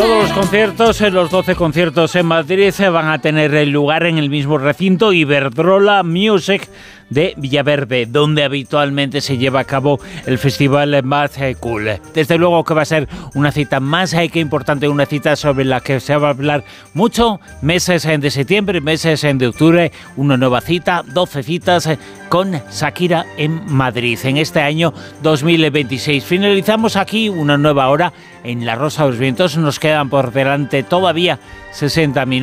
Todos los conciertos, los 12 conciertos en Madrid, van a tener lugar en el mismo recinto Iberdrola Music de Villaverde, donde habitualmente se lleva a cabo el festival más cool. Desde luego que va a ser una cita más que importante, una cita sobre la que se va a hablar mucho, meses de septiembre, meses de octubre, una nueva cita, 12 citas con Shakira en Madrid en este año 2026. Finalizamos aquí una nueva hora en La Rosa de los Vientos, nos quedan por delante todavía 60 minutos.